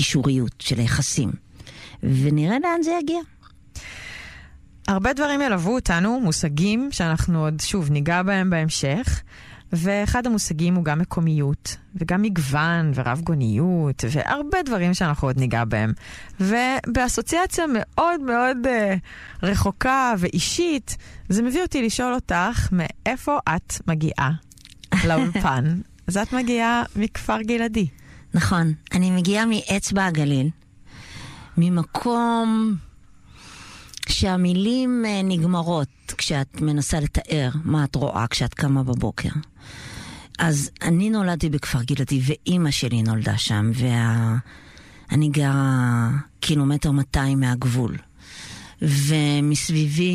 קישוריות, של היחסים. ונראה לאן זה יגיע. הרבה דברים ילוו אותנו, מושגים שאנחנו עוד שוב ניגע בהם בהמשך, ואחד המושגים הוא גם מקומיות, וגם מגוון ורב גוניות, והרבה דברים שאנחנו עוד ניגע בהם. ובאסוציאציה מאוד מאוד רחוקה ואישית, זה מביא אותי לשאול אותך, מאיפה את מגיעה לאולפן? אז את מגיעה מכפר גלעדי. נכון, אני מגיעה מאצבע הגליל, ממקום שהמילים נגמרות כשאת מנסה לתאר מה את רואה כשאת קמה בבוקר. אז אני נולדתי בכפר גלעדי, ואימא שלי נולדה שם, ואני גרה 1.2 קילומטר מהגבול. ומסביבי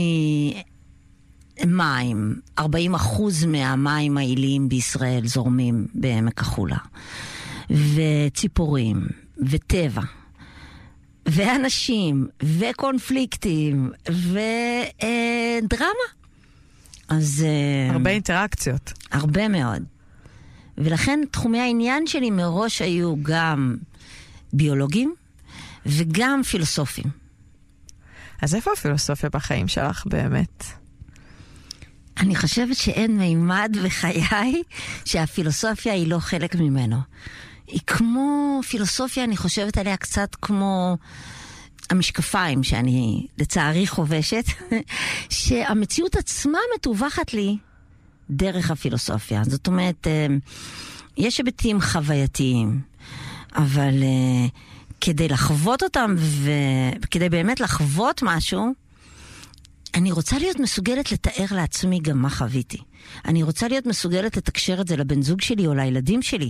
מים, 40% מהמים העיליים בישראל זורמים בעמק החולה. וציפורים, וטבע. ואנשים, וקונפליקטים, ודרמה. אז הרבה אינטראקציות. הרבה מאוד. ולכן תחומי העניין שלי מראש היו גם ביולוגים, וגם פילוסופים. אז איפה הפילוסופיה בחיים שלך באמת? אני חושבת שאין מימד בחיי שהפילוסופיה היא לא חלק ממנו. היא כמו פילוסופיה, אני חושבת עליה קצת כמו המשקפיים שאני לצערי חובשת, שהמציאות עצמה מתווכת לי דרך הפילוסופיה. זאת אומרת, יש היבטים חווייתיים, אבל כדי לחוות אותם וכדי באמת לחוות משהו, אני רוצה להיות מסוגלת לתאר לעצמי גם מה חוויתי. אני רוצה להיות מסוגלת לתקשר את זה לבן זוג שלי או לילדים שלי.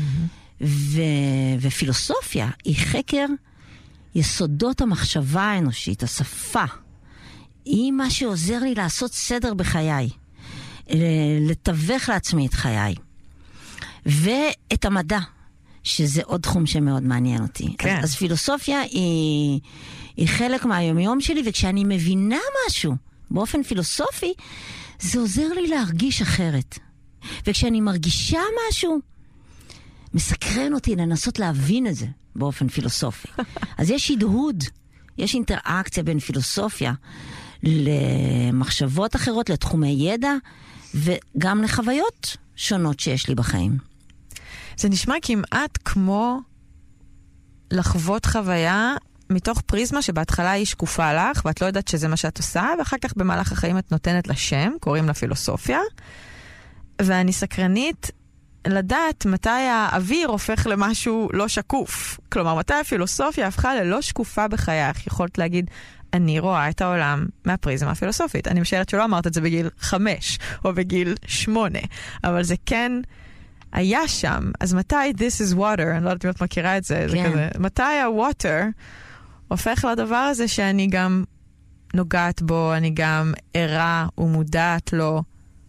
ופילוסופיה היא חקר יסודות המחשבה האנושית, השפה. היא מה שעוזר לי לעשות סדר בחיי. לתווך לעצמי את חיי. ואת המדע, שזה עוד תחום שמאוד מעניין אותי. כן. אז פילוסופיה היא חלק מהיומיום שלי, וכשאני מבינה משהו באופן פילוסופי, זה עוזר לי להרגיש אחרת. וכשאני מרגישה משהו, מסקרן אותי לנסות להבין את זה באופן פילוסופי. אז יש הדהוד, יש אינטראקציה בין פילוסופיה למחשבות אחרות, לתחומי ידע, וגם לחוויות שונות שיש לי בחיים. זה נשמע כמעט כמו לחוות חוויה מתוך פריזמה שבהתחלה היא שקופה לך, ואת לא יודעת שזה מה שאת עושה, ואחר כך במהלך החיים את נותנת לה שם, קוראים לה פילוסופיה, ואני סקרנית לדעת מתי האוויר הופך למשהו לא שקוף. כלומר, מתי הפילוסופיה הפכה ללא שקופה בחייך. יכולת להגיד, אני רואה את העולם מהפריזמה הפילוסופית. אני משערת שלא אמרת את זה בגיל 5 או בגיל 8, אבל זה כן היה שם. אז מתי this is water, אני לא יודעת אם את מכירה את זה, כן. זה כזה, מתי ה-water הופך לדבר הזה שאני גם נוגעת בו, אני גם ערה ומודעת לו.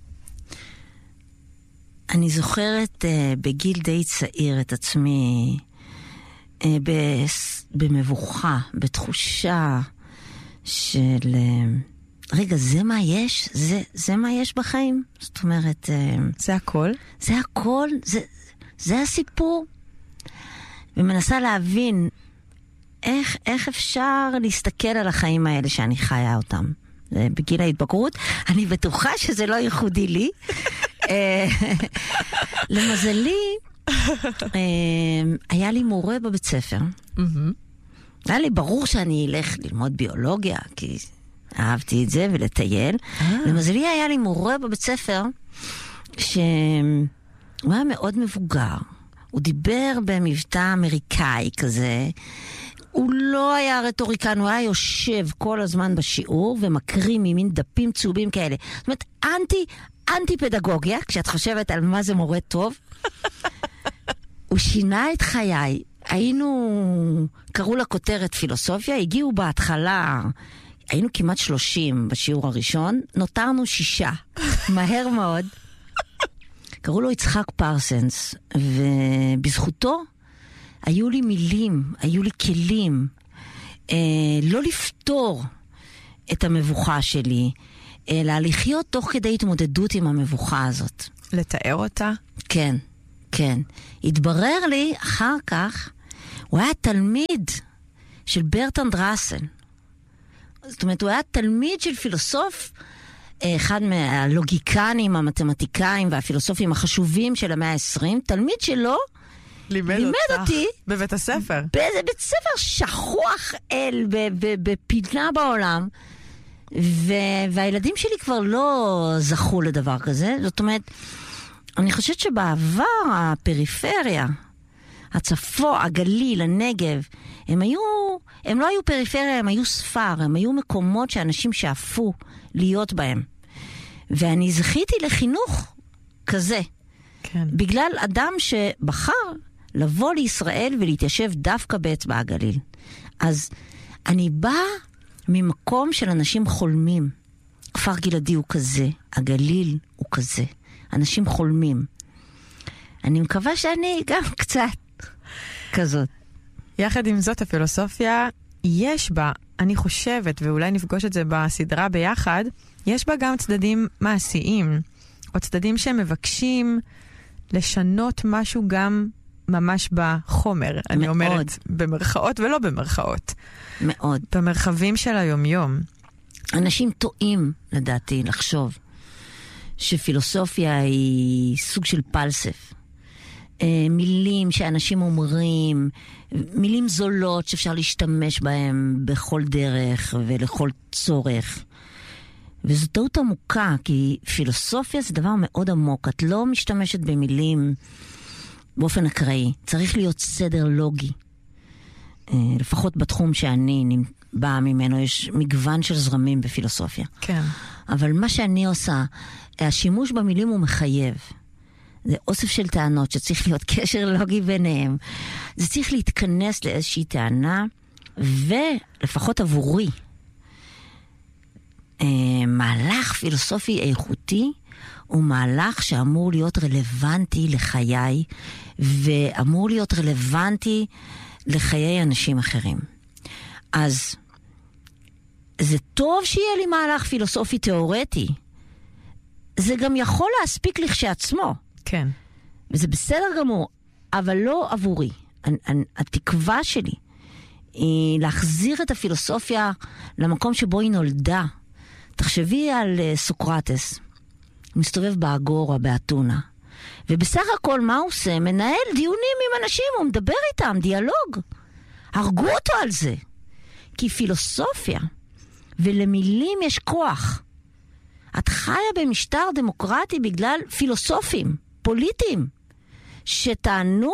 אני זוכרת בגיל די צעיר את עצמי במבוכה, בתחושה של רגע, זה מה יש? זה מה יש בחיים? זאת אומרת, זה הכל? זה הכל, זה הסיפור. ומנסה להבין איך אפשר להסתכל על החיים האלה שאני חיה אותם. בגיל ההתבגרות, אני בטוחה שזה לא ייחודי לי. למזלי, היה לי מורה בבית ספר. היה לי ברור שאני אלך ללמוד ביולוגיה, כי אהבתי את זה ולטייל. למזלי היה לי מורה בבית ספר, שהוא היה מאוד מבוגר. הוא דיבר במבטא אמריקאי כזה. הוא לא היה רטוריקן, הוא היה יושב כל הזמן בשיעור ומקריא ממין דפים צהובים כאלה. זאת אומרת, אנטי פדגוגיה, כשאת חושבת על מה זה מורה טוב. הוא שינה את חיי. קראו לה כותרת פילוסופיה, הגיעו בהתחלה, היינו כמעט 30 בשיעור הראשון, נותרנו 6, מהר מאוד. קראו לו יצחק פרסנס, ובזכותו היו לי מילים, היו לי כלים, לא לפתור את המבוכה שלי, אלא לחיות תוך כדי התמודדות עם המבוכה הזאת. לתאר אותה? כן, כן. התברר לי אחר כך, הוא היה תלמיד של ברטרנד ראסל. זאת אומרת, הוא היה תלמיד של פילוסוף, אחד מהלוגיקנים, המתמטיקאים והפילוסופים החשובים של המאה ה-20. תלמיד שלו לימד אותי בבית הספר. באיזה בית ספר שכוח בפינה בעולם. והילדים שלי כבר לא זכו לדבר כזה. זאת אומרת, אני חושבת שבעבר הפריפריה, הצפון, הגליל, הנגב, הם לא היו פריפריה, הם היו ספר, הם היו מקומות שאנשים שאפו להיות בהם. ואני זכיתי לחינוך כזה. כן. בגלל אדם שבחר לבוא לישראל ולהתיישב דווקא באצבע הגליל. אז אני באה ממקום של אנשים חולמים. כפר גלעדי הוא כזה, הגליל הוא כזה. אנשים חולמים. אני מקווה שאני גם קצת כזאת. יחד עם זאת, הפילוסופיה יש בה, אני חושבת, ואולי נפגוש את זה בסדרה ביחד, יש בה גם צדדים מעשיים, או צדדים שהם מבקשים לשנות משהו גם ממש בחומר. מאוד. אני אומרת במרכאות ולא במרכאות. מאוד. במרחבים של היומיום. אנשים טועים, לדעתי, לחשוב שפילוסופיה היא סוג של פלסף. מילים שאנשים אומרים, מילים זולות שאפשר להשתמש בהם בכל דרך ולכל צורך. וזו טעות עמוקה, כי פילוסופיה זה דבר מאוד עמוק. את לא משתמשת במילים באופן אקראי. צריך להיות סדר לוגי. לפחות בתחום שאני באה ממנו, יש מגוון של זרמים בפילוסופיה. כן. אבל מה שאני עושה, השימוש במילים הוא מחייב. זה אוסף של טענות שצריך להיות קשר לוגי ביניהם. זה צריך להתכנס לאיזושהי טענה, ולפחות עבורי, מהלך פילוסופי איכותי הוא מהלך שאמור להיות רלוונטי לחיי, ואמור להיות רלוונטי לחיי אנשים אחרים. אז זה טוב שיהיה לי מהלך פילוסופי תיאורטי. זה גם יכול להספיק לכשעצמו. כן. וזה בסדר גמור, אבל לא עבורי. התקווה שלי היא להחזיר את הפילוסופיה למקום שבו היא נולדה. תחשבי על סוקרטס. הוא מסתובב באגורה, באתונה. ובסך הכל מה הוא עושה? מנהל דיונים עם אנשים, הוא מדבר איתם, דיאלוג. הרגו אותו על זה. כי פילוסופיה ולמילים יש כוח. את חיה במשטר דמוקרטי בגלל פילוסופים, פוליטיים, שטענו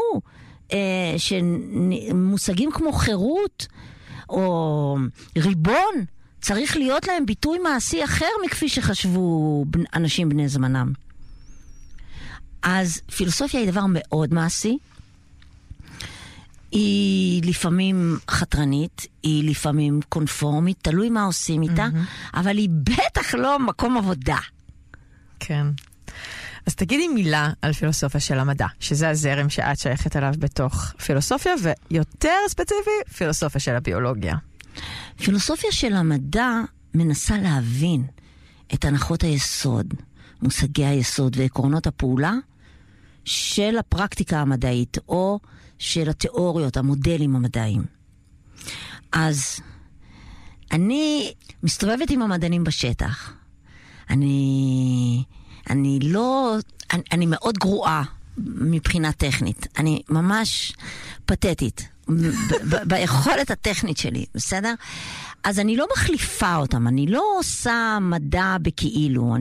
שמושגים כמו חירות או ריבון, צריך להיות להם ביטוי מעשי אחר מכפי שחשבו אנשים בני זמנם. אז פילוסופיה היא דבר מאוד מעשי. היא לפעמים חתרנית, היא לפעמים קונפורמית, תלוי מה עושים איתה, אבל היא בטח לא מקום עבודה. כן. אז תגידי מילה על פילוסופיה של המדע, שזה הזרם שאת שייכת אליו בתוך פילוסופיה, ויותר ספציפי, פילוסופיה של הביולוגיה. פילוסופיה של המדע מנסה להבין את הנחות היסוד, מושגי היסוד ועקרונות הפעולה של הפרקטיקה המדעית, או של התיאוריות, המודלים המדעיים. אז אני מסתובבת עם המדענים בשטח. אני מאוד גרועה מבחינה טכנית. אני ממש פתטית ביכולת הטכנית שלי, בסדר? אז אני לא מחליפה אותם, אני לא עושה מדע בכאילו,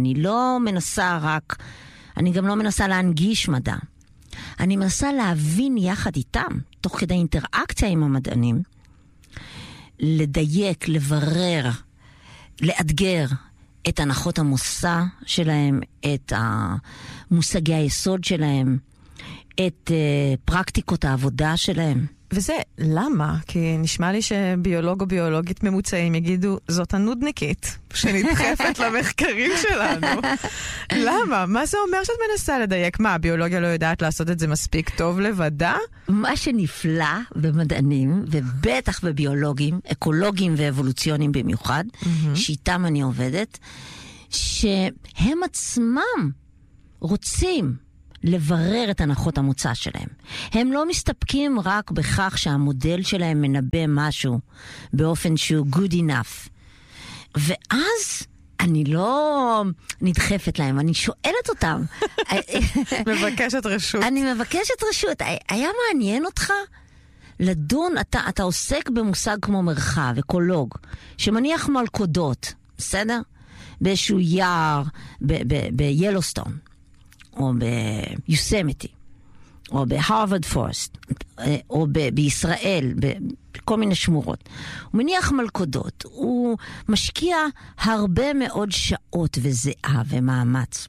אני גם לא מנסה להנגיש מדע. אני מנסה להבין יחד איתם, תוך כדי אינטראקציה עם המדענים, לדייק, לברר, לאתגר את הנחות המושא שלהם, את מושגי היסוד שלהם, את פרקטיקות העבודה שלהם. וזה למה? כי נשמע לי שביולוג או ביולוגית ממוצעים יגידו, זאת הנודניקית שנדחפת למחקרים שלנו. למה? מה זה אומר שאת מנסה לדייק? מה, הביולוגיה לא יודעת לעשות את זה מספיק טוב לבדה? מה שנפלא במדענים, ובטח בביולוגים, אקולוגים ואבולוציונים במיוחד, שאיתם אני עובדת, שהם עצמם רוצים לברר את הנחות המוצא שלהם. הם לא מסתפקים רק בכך שהמודל שלהם מנבא משהו באופן שהוא good enough. ואז אני לא נדחפת להם, אני שואלת אותם. מבקשת רשות. אני מבקשת רשות. היה מעניין אותך לדון, אתה עוסק במושג כמו מרחב, אקולוג, שמניח מלכודות, בסדר? באיזשהו יער, ביילוסטון, או ביוסמיטי, או בהרווארד פורסט, או בישראל, בכל מיני שמורות. הוא מניח מלכודות, הוא משקיע הרבה מאוד שעות וזיעה ומאמץ.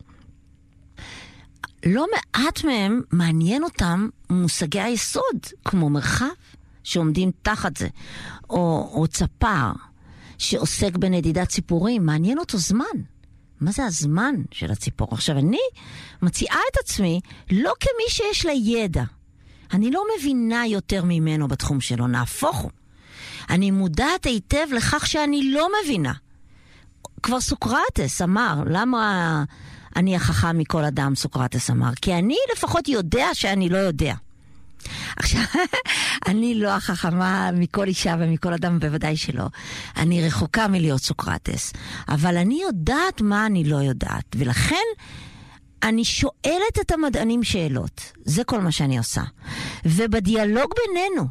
לא מעט מהם מעניין אותם מושגי היסוד, כמו מרחב, שעומדים תחת זה, או צפר, שעוסק בנדידת ציפורים, מעניין אותו זמן. מה זה הזמן של הציפור? עכשיו, אני מציעה את עצמי לא כמי שיש לה ידע. אני לא מבינה יותר ממנו בתחום שלו, נהפוך הוא. אני מודעת היטב לכך שאני לא מבינה. כבר סוקרטס אמר, למה אני החכם מכל אדם, סוקרטס אמר? כי אני לפחות יודע שאני לא יודע. עכשיו, אני לא החכמה מכל אישה ומכל אדם, בוודאי שלא. אני רחוקה מלהיות סוקרטס. אבל אני יודעת מה אני לא יודעת. ולכן אני שואלת את המדענים שאלות. זה כל מה שאני עושה. ובדיאלוג בינינו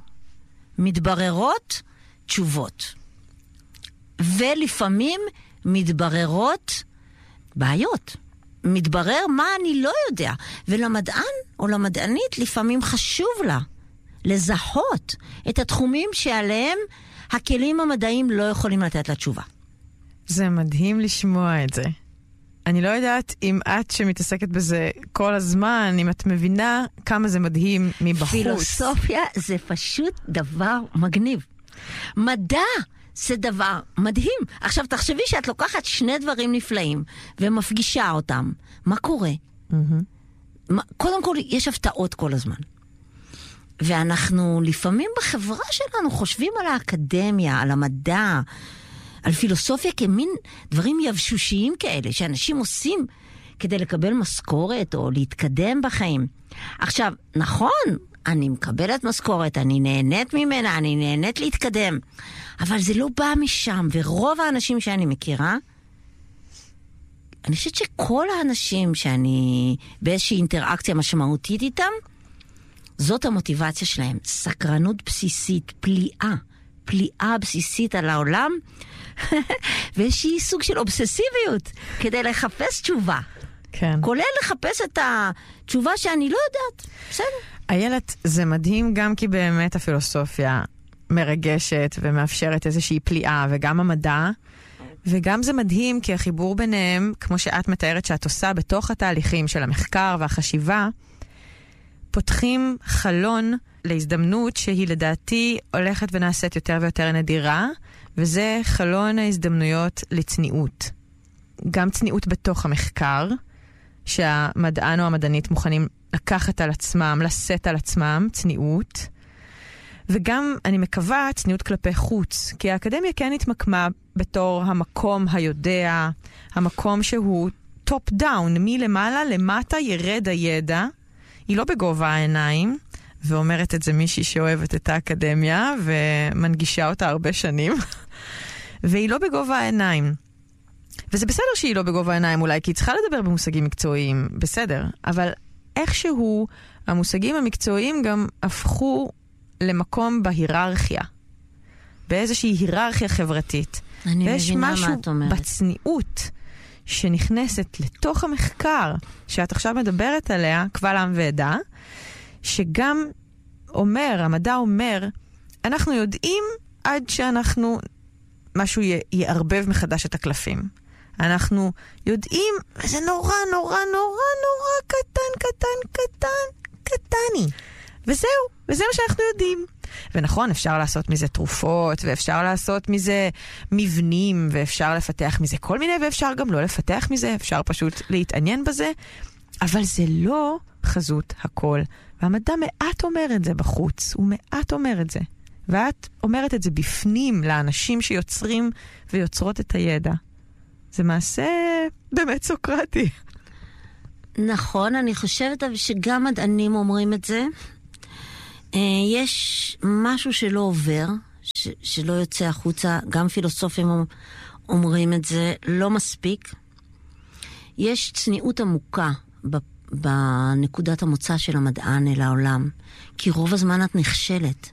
מתבררות תשובות. ולפעמים מתבררות בעיות. מתברר מה אני לא יודע. ולמדען או למדענית לפעמים חשוב לה לזהות את התחומים שעליהם הכלים המדעיים לא יכולים לתת לה תשובה. זה מדהים לשמוע את זה. אני לא יודעת אם את שמתעסקת בזה כל הזמן, אם את מבינה כמה זה מדהים מבחוץ. פילוסופיה זה פשוט דבר מגניב. מדע זה דבר מדהים. עכשיו תחשבי שאת לוקחת שני דברים נפלאים ומפגישה אותם. מה קורה? קודם כל יש הפתעות כל הזמן. ואנחנו לפעמים בחברה שלנו חושבים על האקדמיה, על המדע, על פילוסופיה כמין דברים יבשושיים כאלה שאנשים עושים כדי לקבל משכורת או להתקדם בחיים. עכשיו, נכון, אני מקבלת משכורת, אני נהנית ממנה, אני נהנית להתקדם. אבל זה לא בא משם, ורוב האנשים שאני מכירה, אני חושבת שכל האנשים שאני באיזושהי אינטראקציה משמעותית איתם, זאת המוטיבציה שלהם. סקרנות בסיסית, פליאה בסיסית על העולם, ואיזושהי סוג של אובססיביות, כדי לחפש תשובה. כן. כולל לחפש את התשובה שאני לא יודעת. בסדר. איילת, זה מדהים גם כי באמת הפילוסופיה מרגשת ומאפשרת איזושהי פליאה, וגם המדע, וגם זה מדהים כי החיבור ביניהם, כמו שאת מתארת שאת עושה בתוך התהליכים של המחקר והחשיבה, פותחים חלון להזדמנות שהיא לדעתי הולכת ונעשית יותר ויותר נדירה, וזה חלון ההזדמנויות לצניעות. גם צניעות בתוך המחקר, שהמדען או המדענית מוכנים לקחת על עצמם, לשאת על עצמם, צניעות. וגם, אני מקווה, צניעות כלפי חוץ. כי האקדמיה כן התמקמה בתור המקום היודע, המקום שהוא טופ דאון, מלמעלה למטה ירד הידע. היא לא בגובה העיניים, ואומרת את זה מישהי שאוהבת את האקדמיה, ומנגישה אותה הרבה שנים. והיא לא בגובה העיניים. וזה בסדר שהיא לא בגובה העיניים אולי, כי היא צריכה לדבר במושגים מקצועיים, בסדר. אבל איכשהו המושגים המקצועיים גם הפכו למקום בהיררכיה. באיזושהי היררכיה חברתית. אני מבינה מה את אומרת. ויש משהו בצניעות שנכנסת לתוך המחקר, שאת עכשיו מדברת עליה, קבל עם ועדה, שגם אומר, המדע אומר, אנחנו יודעים עד שאנחנו, משהו יערבב מחדש את הקלפים. אנחנו יודעים, זה נורא, נורא, נורא, נורא קטני. וזהו, וזה מה שאנחנו יודעים. ונכון, אפשר לעשות מזה תרופות, ואפשר לעשות מזה מבנים, ואפשר לפתח מזה כל מיני, ואפשר גם לא לפתח מזה, אפשר פשוט להתעניין בזה, אבל זה לא חזות הכל. והמדע מעט אומר את זה בחוץ, הוא מעט אומר את זה. ואת אומרת את זה בפנים לאנשים שיוצרים ויוצרות את הידע. זה מעשה באמת סוקרטי. נכון, אני חושבת שגם מדענים אומרים את זה. יש משהו שלא עובר, שלא יוצא החוצה, גם פילוסופים אומרים את זה, לא מספיק. יש צניעות עמוקה בנקודת המוצא של המדען אל העולם, כי רוב הזמן את נכשלת.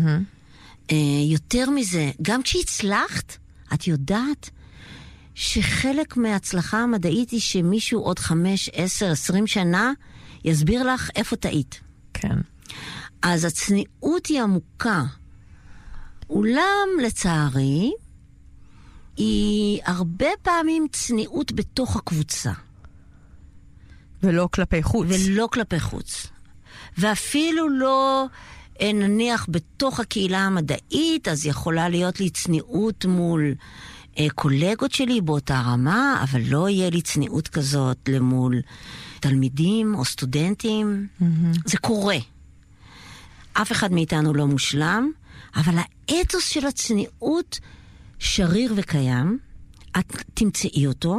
יותר מזה, גם כשהצלחת, את יודעת שחלק מההצלחה המדעית היא שמישהו עוד 5, 10, 20 שנה יסביר לך איפה טעית. כן. אז הצניעות היא עמוקה. אולם, לצערי, היא הרבה פעמים צניעות בתוך הקבוצה. ולא כלפי חוץ. ולא כלפי חוץ. ואפילו לא נניח בתוך הקהילה המדעית, אז יכולה להיות לי צניעות מול קולגות שלי באותה רמה, אבל לא יהיה לי צניעות כזאת למול תלמידים או סטודנטים. זה קורה. אף אחד מאיתנו לא מושלם, אבל האתוס של הצניעות שריר וקיים, את תמצאי אותו,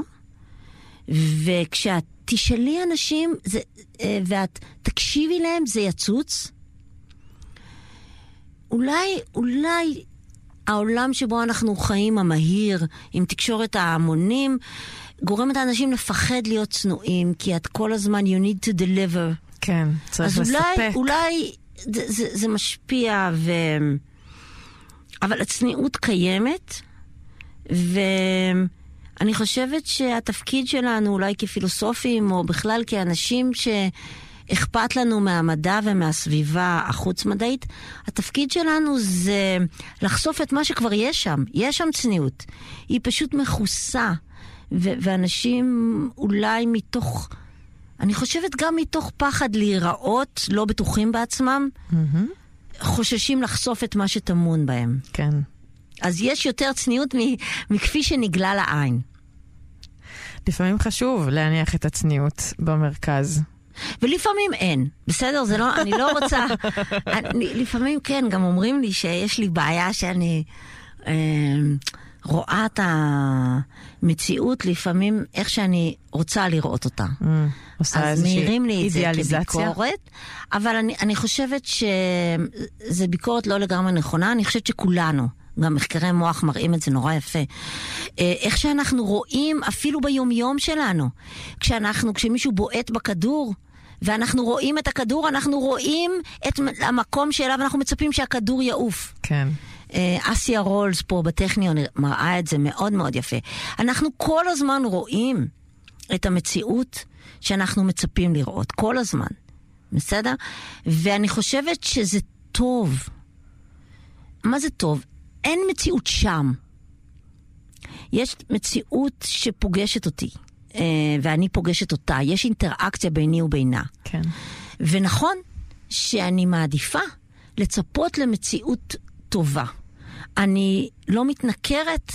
וכשאת תשאלי אנשים ואת תקשיבי להם, זה יצוץ. אולי העולם שבו אנחנו חיים, המהיר, עם תקשורת ההמונים, גורם את האנשים לפחד להיות צנועים, כי את כל הזמן you need to deliver. כן, צריך לספק. אז אולי זה משפיע, אבל הצניעות קיימת, ואני חושבת שהתפקיד שלנו, אולי כפילוסופים, או בכלל כאנשים שאכפת לנו מהמדע ומהסביבה החוץ-מדעית, התפקיד שלנו זה לחשוף את מה שכבר יש שם. יש שם צניעות. היא פשוט מכוסה, ואנשים אולי מתוך... אני חושבת גם מתוך פחד להיראות, לא בטוחים בעצמם, חוששים לחשוף את מה שטמון בהם. כן. אז יש יותר צניעות מכפי שנגלה לעין. לפעמים חשוב להניח את הצניעות במרכז. ולפעמים אין. בסדר? זה לא, אני לא רוצה... לפעמים כן, גם אומרים לי שיש לי בעיה שאני... רואה את המציאות לפעמים איך שאני רוצה לראות אותה. אז מעירים לי את זה כביקורת, אבל אני חושבת שזה ביקורת לא לגמרי נכונה, אני חושבת שכולנו, גם מחקרי מוח מראים את זה נורא יפה, איך שאנחנו רואים אפילו ביום-יום שלנו, כשמישהו בועט בכדור, ואנחנו רואים את הכדור, אנחנו רואים את המקום שאליו, ואנחנו מצפים שהכדור יעוף. כן. אסיה רולס פה בטכניון מראה את זה מאוד מאוד יפה. אנחנו כל הזמן רואים את המציאות שאנחנו מצפים לראות, כל הזמן. בסדר? ואני חושבת שזה טוב. מה זה טוב? אין מציאות שם. יש מציאות שפוגשת אותי, ואני פוגשת אותה. יש אינטראקציה ביני ובינה. כן. ונכון שאני מעדיפה לצפות למציאות טובה. אני לא מתנכרת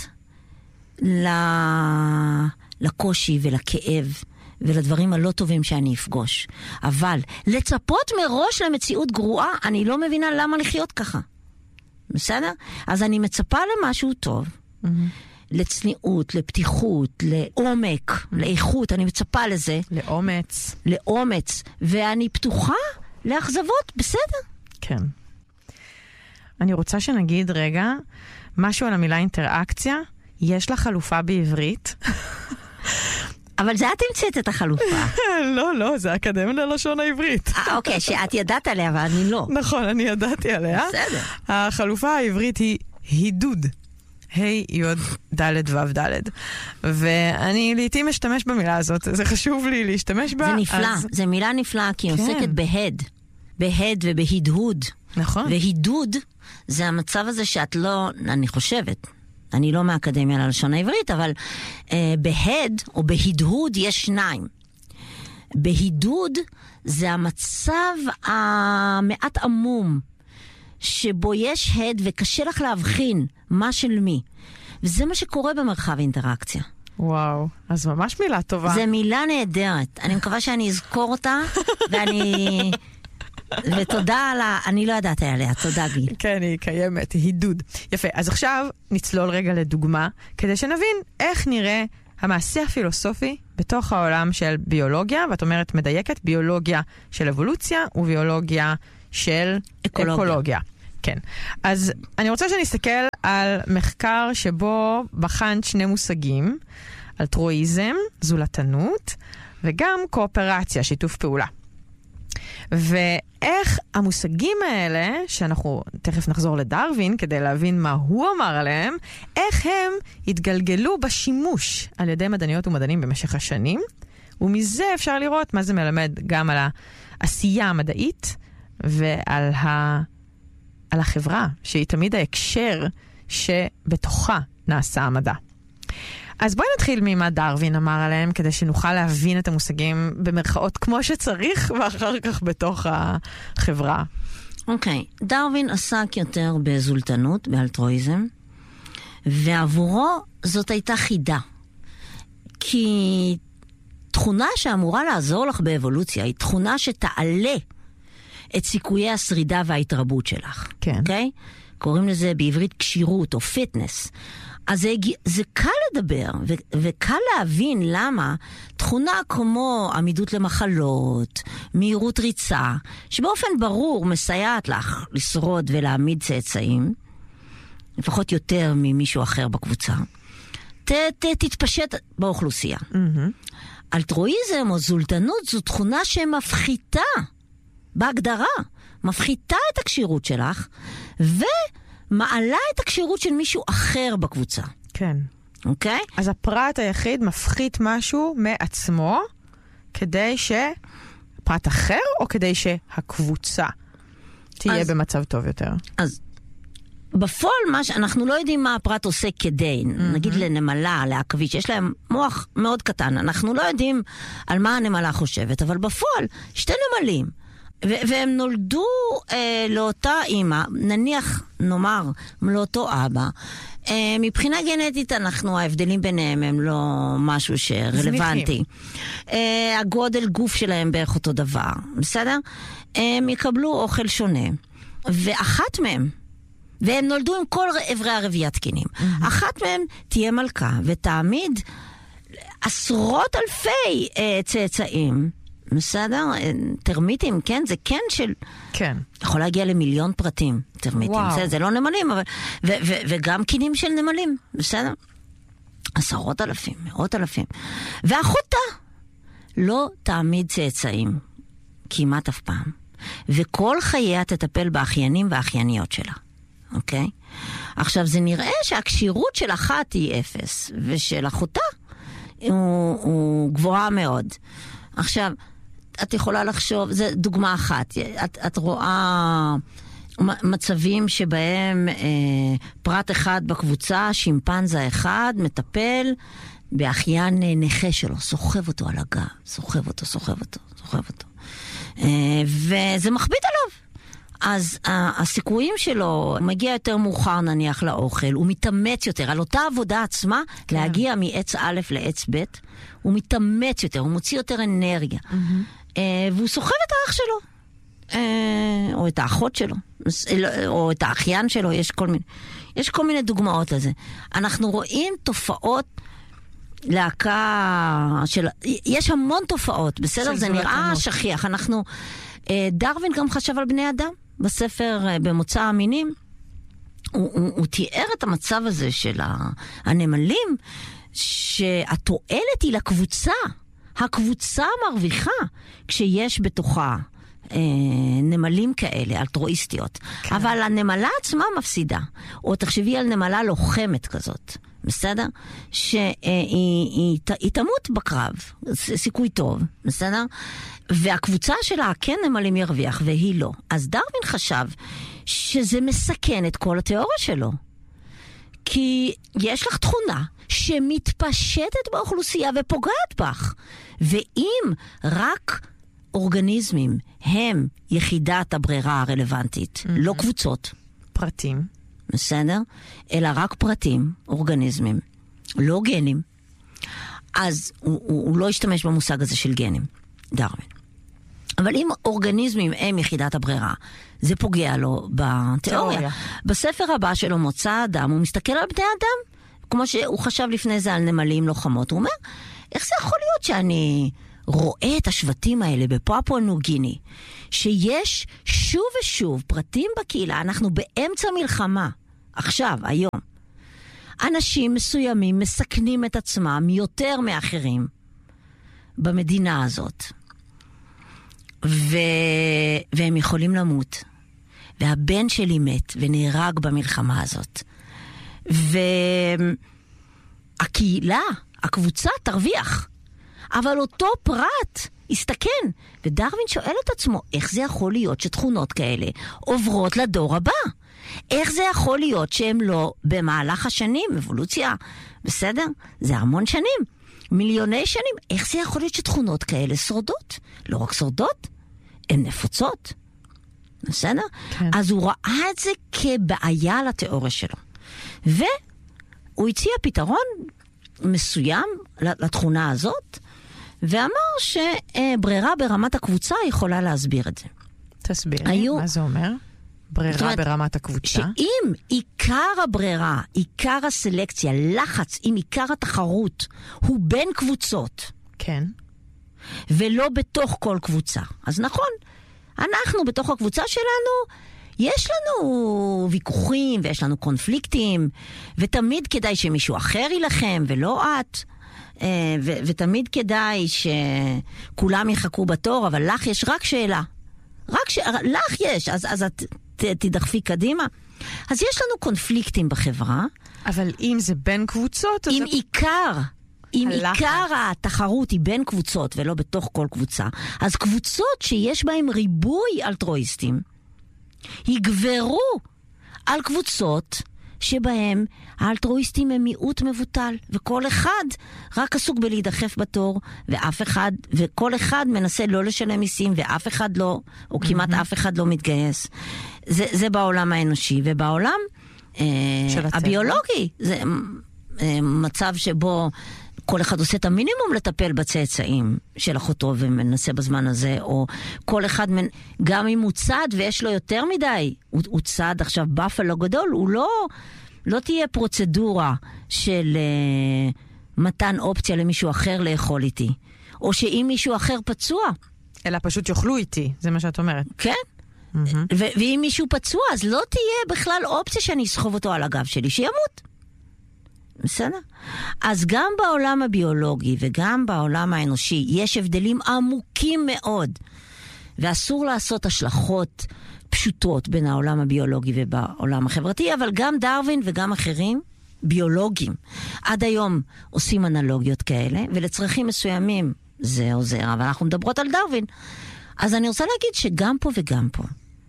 לקושי ולכאב ולדברים הלא טובים שאני אפגוש. אבל לצפות מראש למציאות גרועה, אני לא מבינה למה לחיות ככה. בסדר? אז אני מצפה למשהו טוב. לצניעות, לפתיחות, לעומק, לאיכות, אני מצפה לזה. לאומץ. ואני פתוחה לאכזבות, בסדר? כן. אני רוצה שנגיד רגע משהו על המילה אינטראקציה. יש לה חלופה בעברית. אבל זה את המצאת את החלופה. לא, זה האקדמיה ללשון העברית. אוקיי, שאת ידעת עליה, אבל אני לא. נכון, אני ידעתי עליה. בסדר. החלופה העברית היא הידוד. ה'-י'-ד'-ו'-ד'. ואני לעתים משתמש במילה הזאת, זה חשוב לי להשתמש בה. זה נפלא, זה מילה נפלאה, כי היא עוסקת בהד ובהדהוד. נכון. והידוד זה המצב הזה שאת לא, אני חושבת, אני לא מהאקדמיה ללשון העברית, אבל בהד או בהדהוד יש שניים. בהידוד זה המצב המעט עמום, שבו יש הד וקשה לך להבחין מה של מי. וזה מה שקורה במרחב אינטראקציה. וואו, אז ממש מילה טובה. זה מילה נהדרת. אני מקווה שאני אזכור אותה, ותודה על אני לא ידעתי עליה, תודה גיל. כן, היא קיימת, הידוד. יפה, אז עכשיו נצלול רגע לדוגמה, כדי שנבין איך נראה המעשה הפילוסופי בתוך העולם של ביולוגיה, ואת אומרת מדייקת, ביולוגיה של אבולוציה וביולוגיה של אקולוגיה. כן. אז אני רוצה שנסתכל על מחקר שבו בחן שני מושגים, אלטרואיזם, זולתנות, וגם קואופרציה, שיתוף פעולה. ואיך המושגים האלה, שאנחנו תכף נחזור לדרווין כדי להבין מה הוא אמר עליהם, איך הם התגלגלו בשימוש על ידי מדעניות ומדענים במשך השנים, ומזה אפשר לראות מה זה מלמד גם על העשייה המדעית ועל על החברה, שהיא תמיד ההקשר שבתוכה נעשה המדע. אז בואי נתחיל ממה דרווין אמר עליהם, כדי שנוכל להבין את המושגים במרכאות כמו שצריך, ואחר כך בתוך החברה. אוקיי, דרווין עסק יותר בזולטנות, באלטרואיזם, ועבורו זאת הייתה חידה. כי תכונה שאמורה לעזור לך באבולוציה, היא תכונה שתעלה את סיכויי השרידה וההתרבות שלך. כן. אוקיי? קוראים לזה בעברית קשירות או פיטנס. אז זה קל לדבר, וקל להבין למה תכונה כמו עמידות למחלות, מהירות ריצה, שבאופן ברור מסייעת לך לשרוד ולהעמיד צאצאים, לפחות יותר ממישהו אחר בקבוצה, תתפשט באוכלוסייה. אלטרואיזם או זולטנות זו תכונה שמפחיתה, בהגדרה, מפחיתה את הקשירות שלך, מעלה את הקשירות של מישהו אחר בקבוצה. כן. אוקיי? אז הפרט היחיד מפחית משהו מעצמו, כדי פרט אחר, או כדי שהקבוצה תהיה במצב טוב יותר? אז בפועל אנחנו לא יודעים מה הפרט עושה כדי, נגיד לנמלה, לעכביש, יש להם מוח מאוד קטן, אנחנו לא יודעים על מה הנמלה חושבת, אבל בפועל שתי נמלים, והם נולדו לאותה אימא, נניח, נאמר, לאותו אבא. מבחינה גנטית ההבדלים ביניהם הם לא משהו שרלוונטי. הגודל גוף שלהם בערך אותו דבר, בסדר? הם יקבלו אוכל שונה. ואחת מהם, והם נולדו עם כל אברי הרבייה תקינים, אחת מהם תהיה מלכה ותעמיד עשרות אלפי צאצאים, בסדר? טרמיטים, כן? זה כן של... כן. יכול להגיע למיליון פרטים, טרמיטים. זה לא נמלים, אבל... וגם קינים של נמלים, בסדר? עשרות אלפים, מאות אלפים. ואחותה לא תעמיד צאצאים, כמעט אף פעם. וכל חייה תטפל באחיינים והאחייניות שלה. אוקיי? עכשיו, זה נראה שהקשירות של אחת היא אפס, ושל אחותה הוא גבוהה מאוד. עכשיו, את יכולה לחשוב, זו דוגמה אחת, את רואה מצבים שבהם פרט אחד בקבוצה, שימפנזה אחד, מטפל באחיין נכה שלו, סוחב אותו על הגב, סוחב אותו. וזה מכביד עליו. אז הסיכויים שלו מגיע יותר מאוחר נניח לאוכל, הוא מתאמץ יותר, על אותה עבודה עצמה, כן. להגיע מעץ א' לעץ ב', הוא מתאמץ יותר, הוא מוציא יותר אנרגיה. והוא סוחב את האח שלו, או את האחות שלו, או את האחיין שלו, יש כל מיני דוגמאות לזה. אנחנו רואים תופעות להקה של... יש המון תופעות, בסדר? זה נראה שכיח. דרווין גם חשב על בני אדם. בספר במוצא המינים, הוא תיאר את המצב הזה של הנמלים, שהתועלת היא לקבוצה. הקבוצה מרוויחה כשיש בתוכה נמלים כאלה, אלטרואיסטיות. כן. אבל הנמלה עצמה מפסידה. או תחשבי על נמלה לוחמת כזאת. בסדר? שהיא תמות בקרב. סיכוי טוב. בסדר? והקבוצה שלה כן נמלים ירוויח והיא לא. אז דרווין חשב שזה מסכן את כל התיאוריה שלו. כי יש לך תכונה שמתפשטת באוכלוסייה ופוגעת בך. ואם רק אורגניזמים הם יחידת הברירה הרלוונטית, לא קבוצות. פרטים. בסדר? אלא רק פרטים, אורגניזמים, לא גנים. אז הוא לא השתמש במושג הזה של גנים, דרווין. אבל אם אורגניזמים הם יחידת הברירה, זה פוגע לו בתיאוריה. בספר הבא שלו מוצא אדם, הוא מסתכל על בני אדם, כמו שהוא חשב לפני זה על נמלים לוחמות. הוא אומר, איך זה יכול להיות שאני רואה את השבטים האלה בפפואה ניו גיני, שיש שוב ושוב פרטים בקהילה, אנחנו באמצע מלחמה, עכשיו, היום. אנשים מסוימים מסכנים את עצמם יותר מאחרים במדינה הזאת. והם יכולים למות. והבן שלי מת ונהרג במלחמה הזאת. והקהילה, הקבוצה תרוויח. אבל אותו פרט יסתכן. ודרווין שואל את עצמו, איך זה יכול להיות שתכונות כאלה עוברות לדור הבא? איך זה יכול להיות שהם לא במהלך השנים, אבולוציה, בסדר? זה המון שנים, מיליוני שנים. איך זה יכול להיות שתכונות כאלה שורדות? לא רק שורדות, הן נפוצות. בסדר? כן. אז הוא ראה את זה כבעיה לתיאוריה שלו. והוא הציע פתרון מסוים לתכונה הזאת, ואמר שברירה ברמת הקבוצה יכולה להסביר את זה. תסבירי, מה זה אומר? ברירה ברמת הקבוצה? שאם עיקר הברירה, עיקר הסלקציה, לחץ עם עיקר התחרות, הוא בין קבוצות. כן. ולא בתוך כל קבוצה. אז נכון, אנחנו בתוך הקבוצה שלנו, יש לנו ויכוחים ויש לנו קונפליקטים, ותמיד כדאי שמישהו אחר ילחם ולא את. ותמיד כדאי שכולם יחכו בתור, אבל לך יש רק שאלה. לך יש, אז את תדחפי קדימה. אז יש לנו קונפליקטים בחברה. אבל אם זה בין קבוצות... אם עיקר התחרות היא בין קבוצות ולא בתוך כל קבוצה, אז קבוצות שיש בהן ריבוי אלטרואיסטים יגברו על קבוצות שבהם האלטרואיסטים הם מיעוט מבוטל, וכל אחד רק עסוק בלהידחף בתור, וכל אחד מנסה לא לשלם מיסים, ואף אחד לא, או כמעט אף אחד לא מתגייס. זה בעולם האנושי, ובעולם הביולוגי, זה מצב שבו כל אחד עושה את המינימום לטפל בצאצאים של אחותו ומנסה בזמן הזה, או כל אחד, גם אם הוא צד ויש לו יותר מדי, הוא צד עכשיו בפלו גדול, הוא לא תהיה פרוצדורה של מתן אופציה למישהו אחר לאכול איתי, או שאם מישהו אחר פצוע. אלא פשוט יאכלו איתי, זה מה שאת אומרת. כן. ואם מישהו פצוע, אז לא תהיה בכלל אופציה שאני אסחוב אותו על הגב שלי, שימות. בסדר? אז גם בעולם הביולוגי וגם בעולם האנושי יש הבדלים עמוקים מאוד, ואסור לעשות השלכות פשוטות בין העולם הביולוגי ובעולם החברתי, אבל גם דרווין וגם אחרים ביולוגים עד היום עושים אנלוגיות כאלה, ולצרכים מסוימים זה עוזר, אבל אנחנו מדברות על דרווין. אז אני רוצה להגיד שגם פה וגם פה,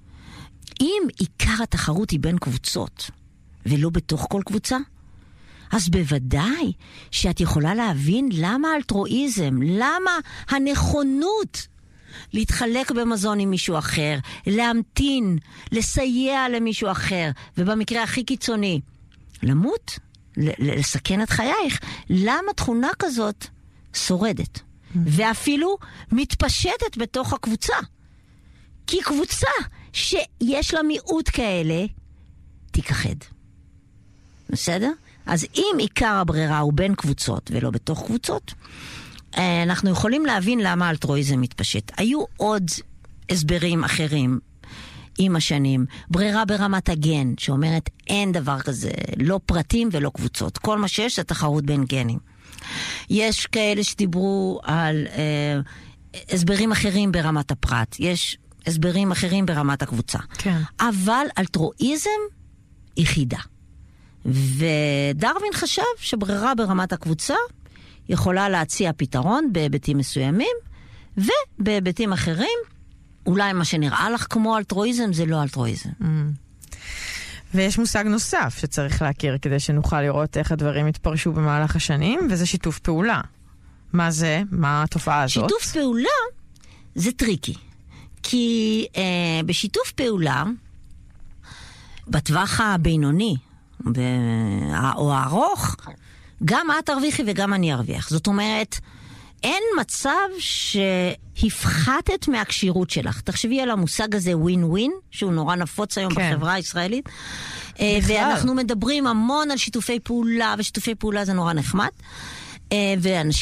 אם עיקר התחרות היא בין קבוצות ולא בתוך כל קבוצה, אז בוודאי שאת יכולה להבין למה האלטרואיזם, למה הנכונות להתחלק במזון עם מישהו אחר, להמתין, לסייע למישהו אחר, ובמקרה הכי קיצוני, למות, לסכן את חייך, למה תכונה כזאת שורדת, ואפילו מתפשטת בתוך הקבוצה. כי קבוצה שיש לה מיעוט כאלה, תיכחד. בסדר? אז אם עיקר הברירה הוא בין קבוצות ולא בתוך קבוצות, אנחנו יכולים להבין למה האלטרואיזם מתפשט. היו עוד הסברים אחרים עם השנים. ברירה ברמת הגן, שאומרת אין דבר כזה, לא פרטים ולא קבוצות. כל מה שיש זה תחרות בין גנים. יש כאלה שדיברו על הסברים אחרים ברמת הפרט. יש הסברים אחרים ברמת הקבוצה. כן. אבל אלטרואיזם יחידה. ודרווין חשב שברירה ברמת הקבוצה יכולה להציע פתרון בהיבטים מסוימים, ובהיבטים אחרים, אולי מה שנראה לך כמו אלטרואיזם, זה לא אלטרואיזם. ויש מושג נוסף שצריך להכיר כדי שנוכל לראות איך הדברים התפרשו במהלך השנים, וזה שיתוף פעולה. מה זה? מה התופעה הזאת? שיתוף פעולה זה טריקי. כי בשיתוף פעולה, בטווח הבינוני, או הארוך, גם את תרוויחי וגם אני ארוויח. זאת אומרת, אין מצב שהפחתת מהקשירות שלך. תחשבי על המושג הזה ווין ווין, שהוא נורא נפוץ היום בחברה הישראלית. ואנחנו מדברים המון על שיתופי פעולה, ושיתופי פעולה זה נורא נחמד. ואנשים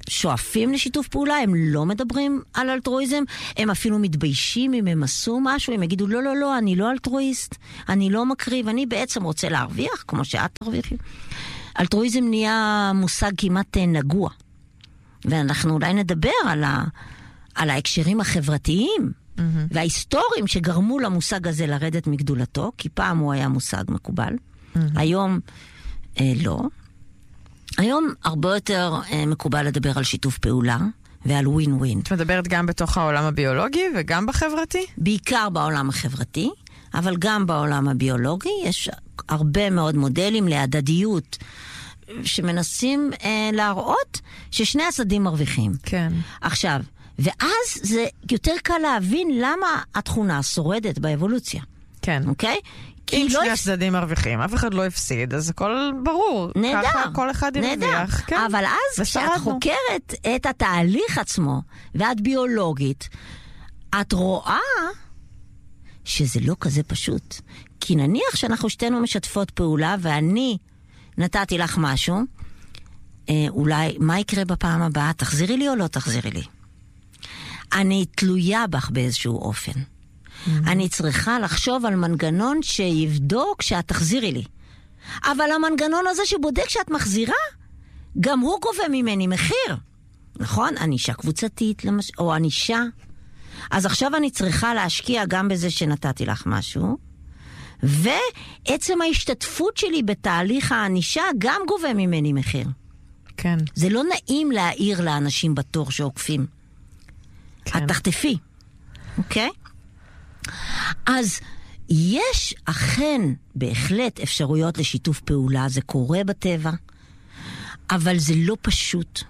שואפים לשיתוף פעולה, הם לא מדברים על אלטרואיזם, הם אפילו מתביישים אם הם עשו משהו, הם יגידו, לא, לא, לא, אני לא אלטרואיסט, אני לא מקריב, אני בעצם רוצה להרוויח, כמו שאת תרוויחי. אלטרואיזם נהיה מושג כמעט נגוע, ואנחנו אולי נדבר על ההקשרים החברתיים, וההיסטוריים שגרמו למושג הזה לרדת מגדולתו, כי פעם הוא היה מושג מקובל, היום לא. היום הרבה יותר מקובל לדבר על שיתוף פעולה ועל ווין ווין. את מדברת גם בתוך העולם הביולוגי וגם בחברתי? בעיקר בעולם החברתי, אבל גם בעולם הביולוגי יש הרבה מאוד מודלים להדדיות שמנסים להראות ששני הצדדים מרוויחים. כן. עכשיו, ואז זה יותר קל להבין למה התכונה שורדת באבולוציה. כן. אוקיי? אם שני הצדדים מרוויחים, אף אחד לא הפסיד, אז הכל ברור. נהדר. ככה כל אחד ירוויח. כן. אבל אז כשאת חוקרת את התהליך עצמו, ואת ביולוגית, את רואה שזה לא כזה פשוט. כי נניח שאנחנו שתינו משתפות פעולה, ואני נתתי לך משהו, אולי מה יקרה בפעם הבאה? תחזירי לי או לא תחזירי לי? אני תלויה בך באיזשהו אופן. אני צריכה לחשוב על מנגנון שיבדוק שאת תחזירי לי. אבל המנגנון הזה שבודק שאת מחזירה, גם הוא גובה ממני מחיר. נכון? ענישה קבוצתית, או ענישה. אז עכשיו אני צריכה להשקיע גם בזה שנתתי לך משהו, ועצם ההשתתפות שלי בתהליך הענישה גם גובה ממני מחיר. כן. זה לא נעים להעיר לאנשים בתור שעוקפים. כן. את תחטפי. אוקיי? אז יש אכן בהחלט אפשרויות לשיתוף פעולה, זה קורה בטבע, אבל זה לא פשוט.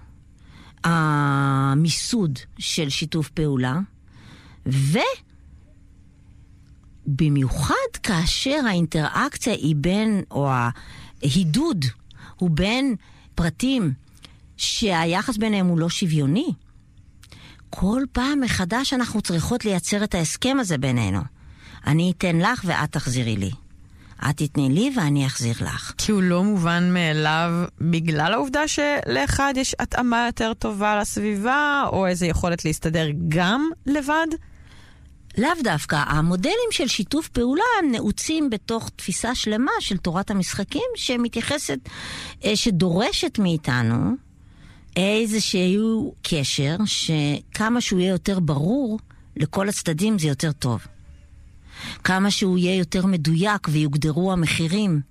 המיסוד של שיתוף פעולה, ובמיוחד כאשר האינטראקציה היא בין, או ההידוד הוא בין פרטים שהיחס ביניהם הוא לא שוויוני, כל פעם מחדש אנחנו צריכות לייצר את ההסכם הזה בינינו. אני אתן לך ואת תחזירי לי. את תתני לי ואני אחזיר לך. כי הוא לא מובן מאליו בגלל העובדה שלאחד יש התאמה יותר טובה לסביבה, או איזו יכולת להסתדר גם לבד? לאו דווקא. המודלים של שיתוף פעולה נעוצים בתוך תפיסה שלמה של תורת המשחקים שמתייחסת, שדורשת מאיתנו איזשהו קשר שכמה שהוא יהיה יותר ברור לכל הצדדים זה יותר טוב. כמה שהוא יהיה יותר מדויק ויוגדרו המחירים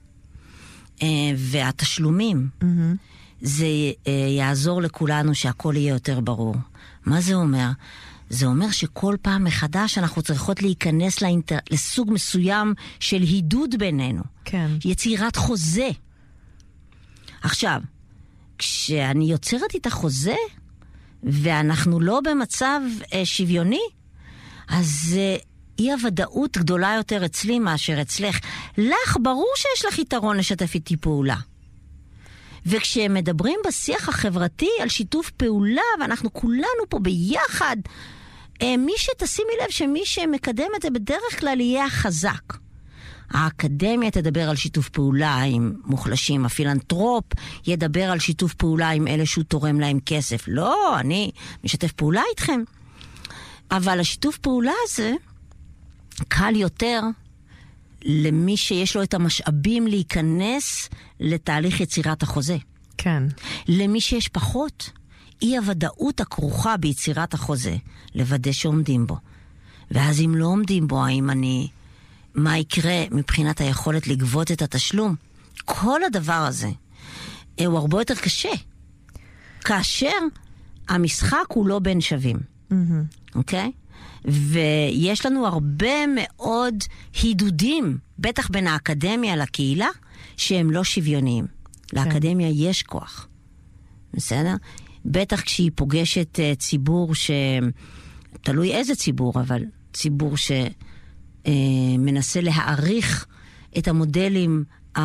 והתשלומים. זה יעזור לכולנו שהכל יהיה יותר ברור. מה זה אומר? זה אומר שכל פעם מחדש אנחנו צריכות להיכנס לסוג מסוים של הידוד בינינו. כן. יצירת חוזה. עכשיו, כשאני יוצרת איתה חוזה, ואנחנו לא במצב שוויוני, אז אי הוודאות גדולה יותר אצלי מאשר אצלך. לך ברור שיש לך יתרון לשתף איתי פעולה. וכשמדברים בשיח החברתי על שיתוף פעולה, ואנחנו כולנו פה ביחד, מי שתשימי לב שמי שמקדם את זה בדרך כלל יהיה החזק. האקדמיה תדבר על שיתוף פעולה עם מוחלשים, הפילנטרופ ידבר על שיתוף פעולה עם אלה שהוא תורם להם כסף. לא, אני משתף פעולה איתכם. אבל השיתוף פעולה הזה קל יותר למי שיש לו את המשאבים להיכנס לתהליך יצירת החוזה. כן. למי שיש פחות, אי הוודאות הכרוכה ביצירת החוזה, לוודא שעומדים בו. ואז אם לא עומדים בו, מה יקרה מבחינת היכולת לגבות את התשלום? כל הדבר הזה הוא הרבה יותר קשה. כאשר המשחק הוא לא בין שווים. אוקיי? ויש לנו הרבה מאוד הידודים, בטח בין האקדמיה לקהילה, שהם לא שוויוניים. לאקדמיה יש כוח. בסדר? בטח כשהיא פוגשת ציבור תלוי איזה ציבור, אבל ציבור שמנסה להעריך את המודלים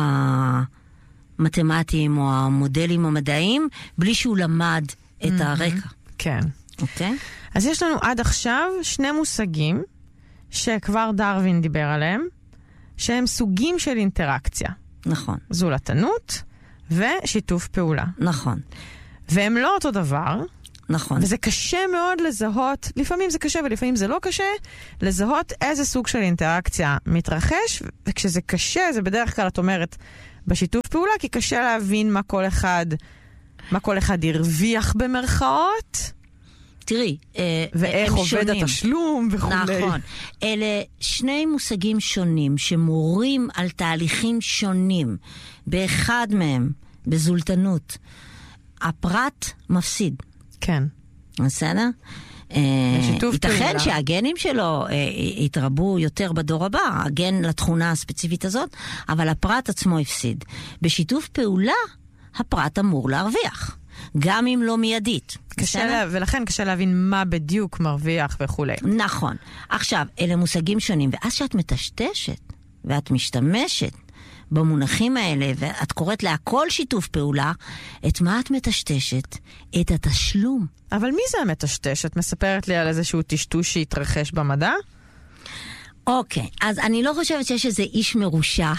המתמטיים או המודלים המדעיים, בלי שהוא למד את הרקע. כן. אוקיי? אז יש לנו עד עכשיו שני מושגים שכבר דרווין דיבר עליהם, שהם סוגים של אינטראקציה. נכון. זולתנות ושיתוף פעולה. נכון. והם לא אותו דבר. נכון. וזה קשה מאוד לזהות, לפעמים זה קשה ולפעמים זה לא קשה, לזהות איזה סוג של אינטראקציה מתרחש, וכשזה קשה, זה בדרך כלל, את אומרת, בשיתוף פעולה, כי קשה להבין מה כל אחד הרוויח במרכאות. תראי, ואיך עובד התשלום וכו'. נכון. אלה שני מושגים שונים שמורים על תהליכים שונים. באחד מהם, בזולטנות, הפרט מפסיד. כן. בסדר? ייתכן שהגנים שלו יתרבו יותר בדור הבא, הגן לתכונה הספציפית הזאת, אבל הפרט עצמו הפסיד. בשיתוף פעולה, הפרט אמור להרוויח. גם אם לא מיידית. ולכן קשה להבין מה בדיוק מרוויח וכו'. נכון. עכשיו, אלה מושגים שונים, ואז שאת מטשטשת, ואת משתמשת במונחים האלה, ואת קוראת להכל שיתוף פעולה, את מה את מטשטשת? את התשלום. אבל מי זה המטשטש? את מספרת לי על איזשהו טשטוש שהתרחש במדע? אוקיי, אז אני לא חושבת שיש איזה איש מרושע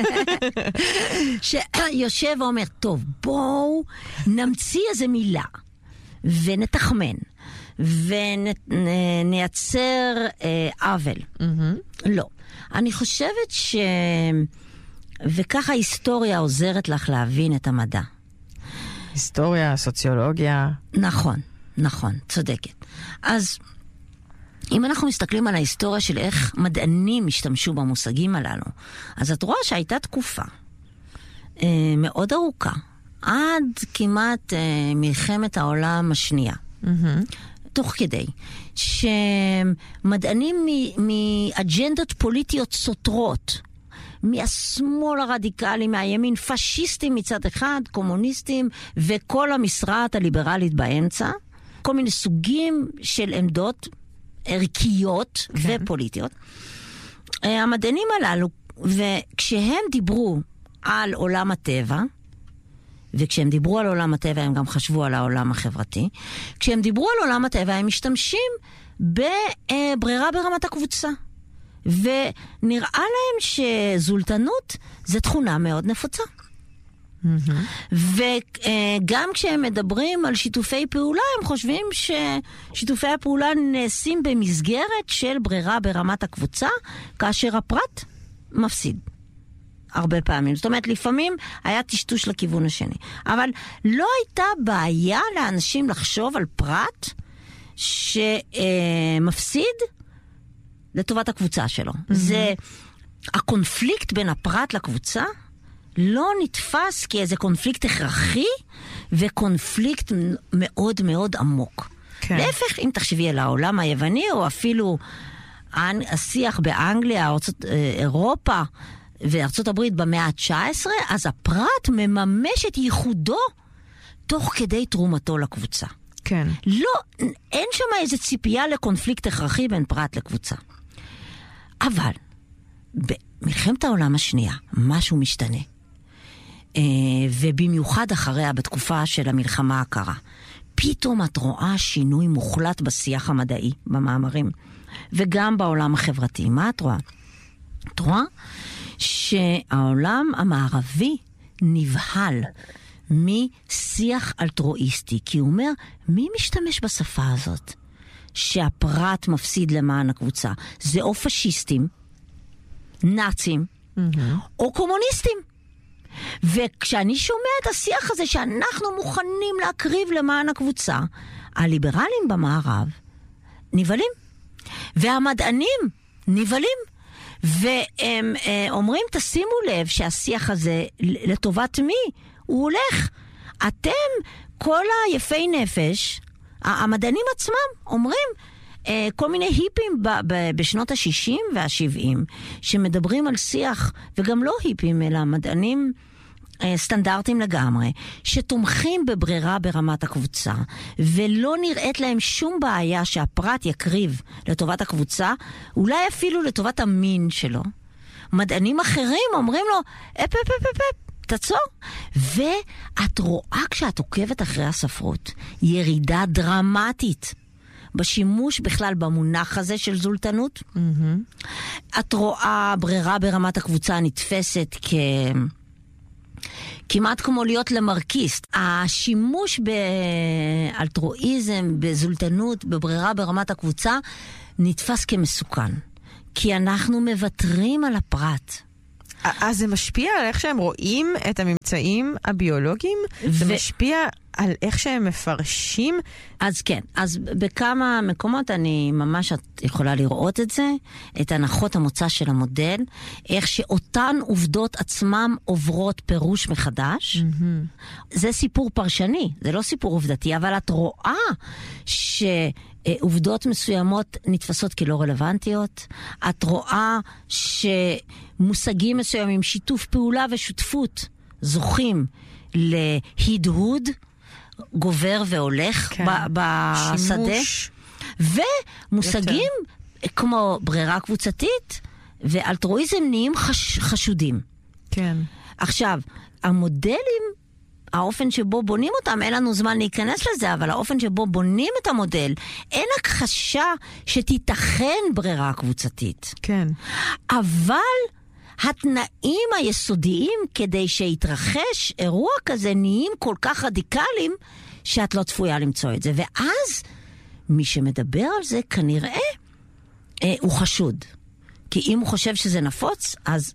שיושב ואומר, טוב, בואו נמציא איזה מילה ונתחמן ונייצר עוול. לא. אני חושבת וככה ההיסטוריה עוזרת לך להבין את המדע. היסטוריה, סוציולוגיה. נכון, צודקת. אז אם אנחנו מסתכלים על ההיסטוריה של איך מדענים השתמשו במושגים הללו, אז את רואה שהייתה תקופה מאוד ארוכה, עד כמעט מלחמת העולם השנייה. תוך כדי שמדענים מאג'נדות פוליטיות סותרות, מהשמאל הרדיקלי, מהימין, פשיסטים מצד אחד, קומוניסטים, וכל המשרעת הליברלית באמצע, כל מיני סוגים של עמדות ערכיות ופוליטיות. המדענים הללו, וכשהם דיברו על עולם הטבע, וכשהם דיברו על עולם הטבע הם גם חשבו על העולם החברתי, כשהם דיברו על עולם הטבע הם משתמשים בברירה ברמת הקבוצה. ונראה להם שזולטנות זה תכונה מאוד נפוצה. וגם כשהם מדברים על שיתופי פעולה, הם חושבים ששיתופי הפעולה נעשים במסגרת של ברירה ברמת הקבוצה, כאשר הפרט מפסיד. הרבה פעמים. זאת אומרת, לפעמים היה טשטוש לכיוון השני. אבל לא הייתה בעיה לאנשים לחשוב על פרט שמפסיד לטובת הקבוצה שלו. זה הקונפליקט בין הפרט לקבוצה לא נתפס כאיזה קונפליקט הכרחי וקונפליקט מאוד מאוד עמוק. להפך, אם תחשבי על העולם היווני או אפילו השיח באנגליה, אירופה וארצות הברית במאה ה-19, אז הפרט מממש את ייחודו תוך כדי תרומתו לקבוצה. כן. לא, אין שם איזה ציפייה לקונפליקט הכרחי בין פרט לקבוצה. אבל במלחמת העולם השנייה משהו משתנה. ובמיוחד אחריה, בתקופה של המלחמה הקרה, פתאום את רואה שינוי מוחלט בשיח המדעי, במאמרים, וגם בעולם החברתי. מה את רואה? את רואה שהעולם המערבי נבהל משיח אלטרואיסטי, כי הוא אומר, מי משתמש בשפה הזאת? שהפרט מפסיד למען הקבוצה. זה או פשיסטים, נאצים, או קומוניסטים. וכשאני שומע את השיח הזה שאנחנו מוכנים להקריב למען הקבוצה, הליברלים במערב נבלים, והמדענים נבלים, והם אומרים, תשימו לב שהשיח הזה לטובת מי? הוא הולך. אתם, כל היפי נפש, המדענים עצמם אומרים, כל מיני היפים בשנות ה-60 וה-70, שמדברים על שיח, וגם לא היפים, אלא מדענים סטנדרטים לגמרי, שתומכים בברירה ברמת הקבוצה, ולא נראית להם שום בעיה שהפרט יקריב לטובת הקבוצה, אולי אפילו לטובת המין שלו. מדענים אחרים אומרים לו, תעצור. ואת רואה כשאת עוקבת אחרי הספרות, ירידה דרמטית בשימוש בכלל במונח הזה של זולטנות. את רואה ברירה ברמת הקבוצה נתפסת כמעט כמו להיות למרקיסט. השימוש באלטרואיזם, בזולטנות, בברירה ברמת הקבוצה, נתפס כמסוכן. כי אנחנו מוותרים על הפרט. אז זה משפיע על איך שהם רואים את הממצאים הביולוגיים? זה משפיע על איך שהם מפרשים? אז כן, אז בכמה מקומות אני ממש יכולה לראות את זה, את הנחות המוצא של המודל, איך שאותן עובדות עצמם עוברות פירוש מחדש. זה סיפור פרשני, זה לא סיפור עובדתי, אבל את רואה שעובדות מסוימות נתפסות כלא רלוונטיות, את רואה שמושגים מסוימים, שיתוף פעולה ושותפות, זוכים להדהוד, גובר והולך בשדה. ומושגים כמו ברירה קבוצתית ואלטרואיזם נהיים חשודים. כן. עכשיו, המודלים, האופן שבו בונים אותם, אין לנו זמן להיכנס לזה, אבל האופן שבו בונים את המודל, אין הכחשה שתיתכן ברירה קבוצתית. כן. אבל התנאים היסודיים כדי שיתרחש אירוע כזה נהיים כל כך רדיקליים שאת לא צפויה למצוא את זה. ואז מי שמדבר על זה כנראה הוא חשוד. כי אם הוא חושב שזה נפוץ, אז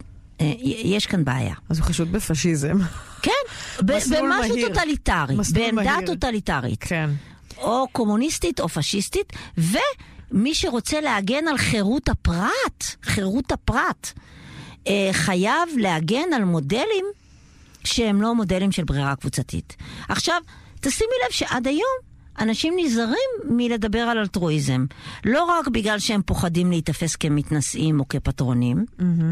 יש כאן בעיה. אז הוא חשוד בפשיזם. כן, במשהו טוטליטרי, בעמדה טוטליטרית. כן. או קומוניסטית או פשיסטית, ומי שרוצה להגן על חירות הפרט, חייב להגן על מודלים שהם לא מודלים של ברירה קבוצתית. עכשיו, תשימי לב שעד היום אנשים נזהרים מלדבר על אלטרואיזם. לא רק בגלל שהם פוחדים להתאפס כמתנשאים או כפטרונים,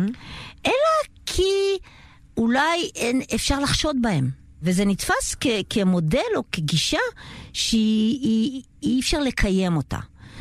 אלא כי אולי אפשר לחשוד בהם. וזה נתפס כמודל או כגישה שאי אפשר לקיים אותה.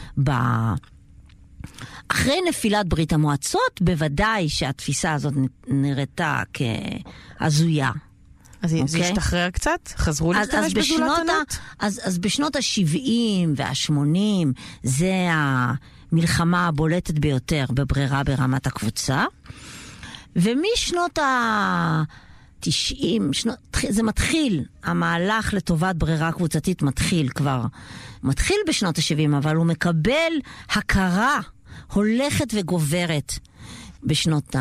אחרי נפילת ברית המועצות, בוודאי שהתפיסה הזאת נראתה כהזויה. אז זה השתחרר קצת? חזרו להשתמש בזולתנות? אז בשנות ה-70 וה-80, זה המלחמה הבולטת ביותר בברירה ברמת הקבוצה. ומשנות ה-90, זה מתחיל, המהלך לטובת ברירה קבוצתית מתחיל בשנות ה-70, אבל הוא מקבל הכרה הולכת וגוברת בשנות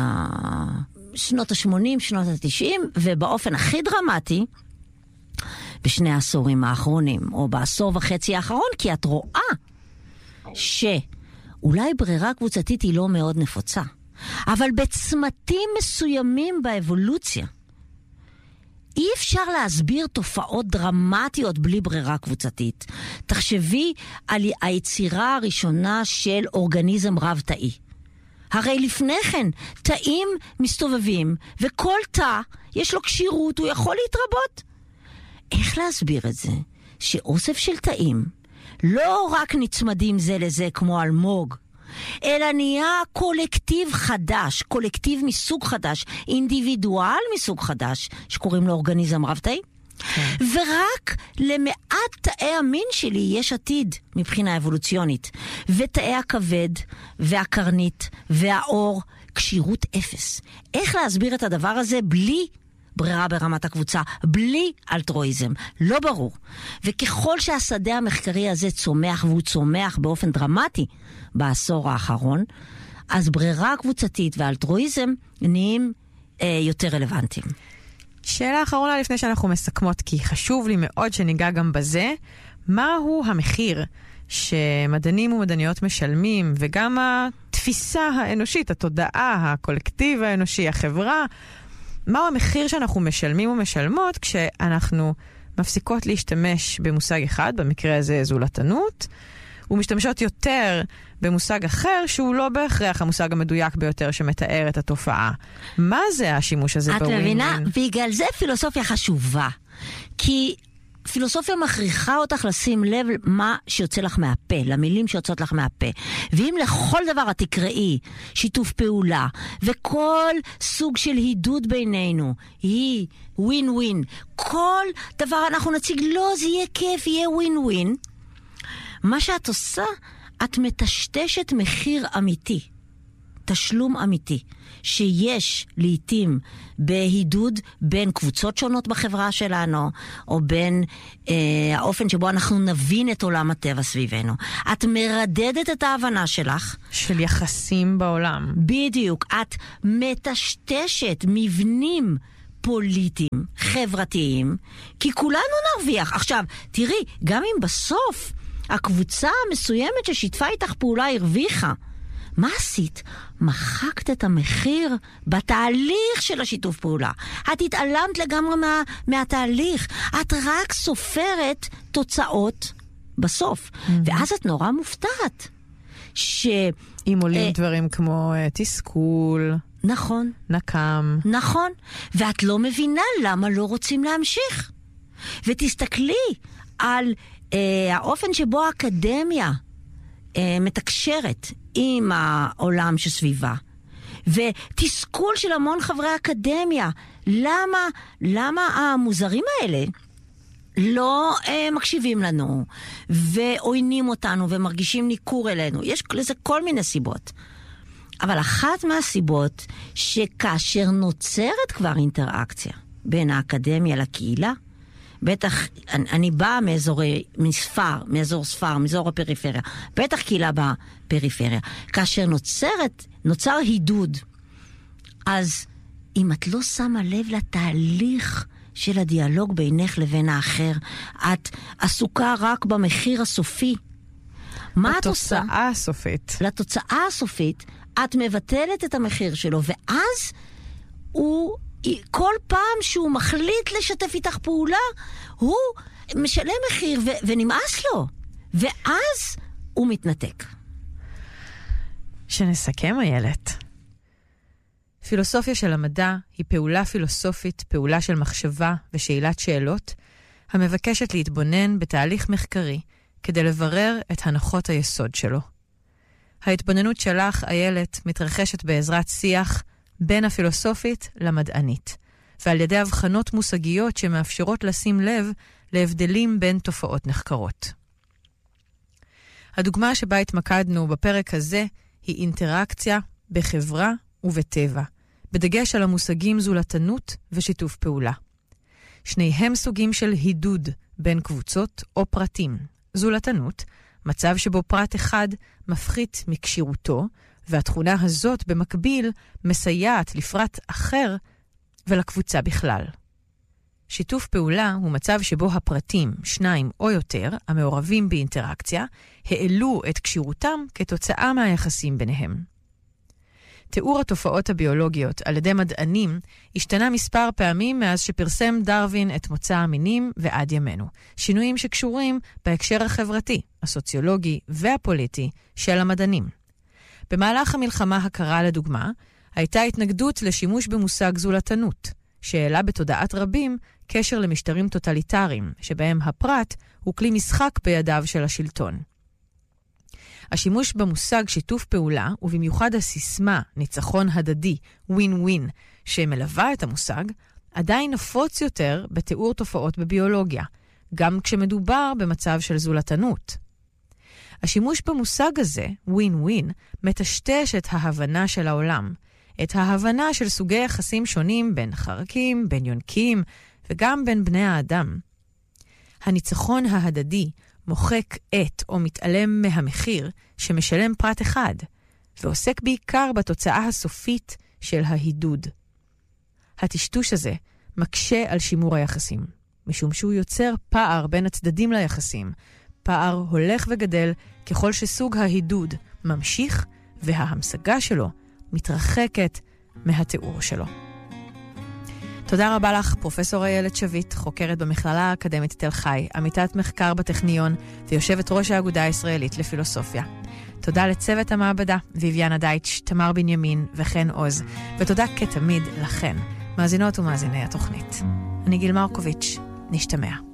ה-80, שנות ה-90, ובאופן הכי דרמטי, בשני העשורים האחרונים, או בעשור וחצי האחרון, כי את רואה שאולי ברירה קבוצתית היא לא מאוד נפוצה, אבל בצמתים מסוימים באבולוציה, אי אפשר להסביר תופעות דרמטיות בלי ברירה קבוצתית. תחשבי על היצירה הראשונה של אורגניזם רב-תאי. הרי לפני כן, תאים מסתובבים, וכל תא יש לו קשירות, הוא יכול להתרבות. איך להסביר את זה? שאוסף של תאים לא רק נצמדים זה לזה כמו אלמוג, אלא נהיה קולקטיב חדש, קולקטיב מסוג חדש, אינדיבידואל מסוג חדש, שקוראים לו אורגניזם רב-תאי. ורק למעט תאי המין שלי יש עתיד מבחינה אבולוציונית. ותאי הכבד והקרנית והאור, קשירות אפס. איך להסביר את הדבר הזה בלי ברירה ברמת הקבוצה, בלי אלטרואיזם? לא ברור. וככל שהשדה המחקרי הזה צומח, והוא צומח באופן דרמטי בעשור האחרון, אז ברירה קבוצתית ואלטרואיזם נהיים יותר רלוונטיים. שאלה אחרונה לפני שאנחנו מסכמות, כי חשוב לי מאוד שניגע גם בזה. מהו המחיר שמדענים ומדעניות משלמים, וגם התפיסה האנושית, התודעה, הקולקטיב האנושי, החברה, מהו המחיר שאנחנו משלמים ומשלמות כשאנחנו מפסיקות להשתמש במושג אחד, במקרה הזה זולתנות, ומשתמשות יותר במושג אחר שהוא לא בהכרח המושג המדויק ביותר שמתאר את התופעה. מה זה השימוש הזה בווין-וין? את מבינה? בגלל זה פילוסופיה חשובה. כי פילוסופיה מכריחה אותך לשים לב מה שיוצא לך מהפה, למילים שיוצאות לך מהפה. ואם לכל דבר את תקראי שיתוף פעולה, וכל סוג של הידוד בינינו היא ווין-ווין, כל דבר אנחנו נציג, לא, זה יהיה כיף, יהיה ווין-ווין. מה שאת עושה, את מטשטשת מחיר אמיתי. תשלום אמיתי שיש לעתים בהידוד בין קבוצות שונות בחברה שלנו, או בין האופן שבו אנחנו נבין את עולם הטבע סביבנו. את מרדדת את ההבנה שלך. של יחסים בעולם. בדיוק. את מטשטשת מבנים פוליטיים, חברתיים, כי כולנו נרוויח. עכשיו, תראי, גם אם בסוף הקבוצה המסוימת ששיתפה איתך פעולה הרוויחה, מה עשית? מחקת את המחיר בתהליך של השיתוף פעולה. את התעלמת לגמרי מהתהליך. את רק סופרת תוצאות בסוף. ואז את נורא מופתעת. אם עולים דברים כמו תסכול, נכון. נקם. נכון. ואת לא מבינה למה לא רוצים להמשיך. ותסתכלי על האופן שבו האקדמיה מתקשרת עם העולם שסביבה. ותסכול של המון חברי האקדמיה. למה המוזרים האלה לא מקשיבים לנו ועוינים אותנו ומרגישים ניכור אלינו? יש לזה כל מיני סיבות. אבל אחת מהסיבות שכאשר נוצרת כבר אינטראקציה בין האקדמיה לקהילה, בטח, אני באה מאזור ספר, מאזור הפריפריה, בטח קהילה בפריפריה. כאשר נוצר הידוד, אז אם את לא שמה לב לתהליך של הדיאלוג בינך לבין האחר, את עסוקה רק במחיר הסופי. מה את עושה? לתוצאה הסופית. לתוצאה הסופית, את מבטלת את המחיר שלו, ואז כל פעם שהוא מחליט לשתף איתך פעולה, הוא משלם מחיר ונמאס לו. ואז הוא מתנתק. שנסכם, איילת. פילוסופיה של המדע היא פעולה פילוסופית, פעולה של מחשבה ושאלת שאלות, המבקשת להתבונן בתהליך מחקרי כדי לברר את הנחות היסוד שלו. ההתבוננות שלך, איילת, מתרחשת בעזרת שיח בין הפילוסופית למדענית, ועל ידי הבחנות מושגיות שמאפשרות לשים לב להבדלים בין תופעות נחקרות. הדוגמה שבה התמקדנו בפרק הזה היא אינטראקציה בחברה ובטבע, בדגש על המושגים זולתנות ושיתוף פעולה. שניהם סוגים של הידוד בין קבוצות או פרטים. זולתנות, מצב שבו פרט אחד מפחית מקשירותו, והתכונה הזאת במקביל מסייעת לפרט אחר ולקבוצה בכלל. שיתוף פעולה הוא מצב שבו הפרטים, שניים או יותר, המעורבים באינטראקציה, העלו את קשירותם כתוצאה מהיחסים ביניהם. תיאור התופעות הביולוגיות על ידי מדענים השתנה מספר פעמים מאז שפרסם דרווין את מוצא המינים ועד ימינו. שינויים שקשורים בהקשר החברתי, הסוציולוגי והפוליטי של המדענים. במהלך המלחמה הקרה לדוגמה, הייתה התנגדות לשימוש במושג זולתנות, שהעלה בתודעת רבים קשר למשטרים טוטליטריים, שבהם הפרט הוא כלי משחק בידיו של השלטון. השימוש במושג שיתוף פעולה, ובמיוחד הסיסמה ניצחון הדדי, ווין ווין, שמלווה את המושג, עדיין נפוץ יותר בתיאור תופעות בביולוגיה, גם כשמדובר במצב של זולתנות. השימוש במושג הזה, ווין ווין, מטשטש את ההבנה של העולם, את ההבנה של סוגי יחסים שונים בין חרקים, בין יונקים, וגם בין בני האדם. הניצחון ההדדי מוחק את או מתעלם מהמחיר שמשלם פרט אחד, ועוסק בעיקר בתוצאה הסופית של ההידוד. הטשטוש הזה מקשה על שימור היחסים, משום שהוא יוצר פער בין הצדדים ליחסים, פער הולך וגדל ככל שסוג ההידוד ממשיך וההמשגה שלו מתרחקת מהתיאור שלו. תודה רבה לך, פרופסור איילת שביט, חוקרת במכללה האקדמית תל חי, עמיתת מחקר בטכניון ויושבת ראש האגודה הישראלית לפילוסופיה. תודה לצוות המעבדה, ויביאנה דייטש, תמר בנימין וחן עוז, ותודה כתמיד לכן, מאזינות ומאזיני התוכנית. אני גיל מרקוביץ', נשתמע.